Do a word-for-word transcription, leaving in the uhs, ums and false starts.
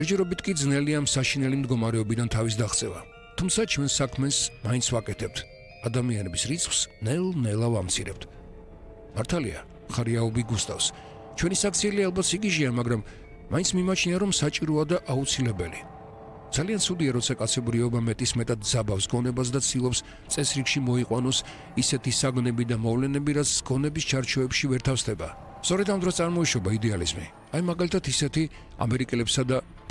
ჯერჯერობით კი ძნელია ამ საშინელი მდგომარეობიდან თავის დაღწევა. თუმცა ჩვენს საქმეს მაინც ვაკეთებთ. ადამიანების რიცხვს ნელ-ნელა ვამცირებთ. მართალია, ხარიაობი გუსტავს. ჩვენი საქციელი ალბათ სიგიჟეა, მაგრამ მაინც მიმაჩნია, რომ საჭიროა და აუცილებელი. ძალიან ცუდია, როცა კაცობრიობა მეტის მეტად ძაბავს გონებას და ცდილობს წესრიგში მოიყვანოს ისეთი საგნები და მოვლენები, რაც გონების ჩარჩოებში ვერ თავსდება. სწორედ ამ დროს წარმოიშობა იდეალიზმი. აი მაგალითად ისეთი ამერიკელებსა და